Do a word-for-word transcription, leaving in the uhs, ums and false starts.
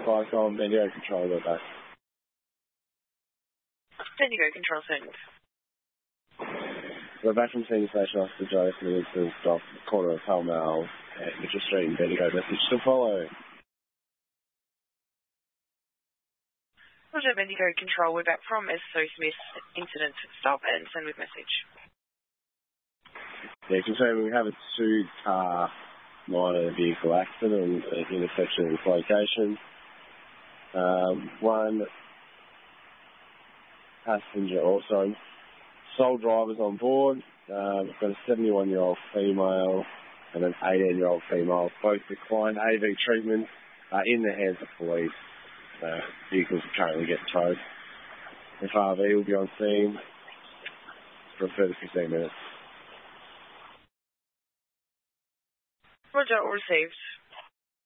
Flycom, Bendigo Control, we're back. Bendigo Control Send. We're back from Senior Station Officer Joe Smith to stop corner of Pall Mall at Mitchell Street in Bendigo. Message to follow. Roger, Bendigo Control, we're back from S O Smith incident. Stop and send with message. Yeah, confirming we have a two-car minor vehicle accident at the intersection of this location. Um, one passenger, also sole drivers on board. Uh, we've got a seventy-one-year-old female and an eighteen-year-old female. Both declined A V treatment uh, in the hands of police. Uh, vehicles are currently getting towed. F R V will be on scene for a further fifteen minutes. Roger, all received.